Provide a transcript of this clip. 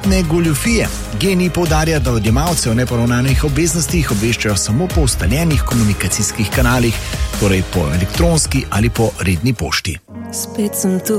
spletne goljufije. GEN-I poudarja, da odjemalce o neporavnanih obveznostih obveščajo samo po ustaljenih komunikacijskih kanalih, torej po elektronski ali po redni pošti. Spet sem tu.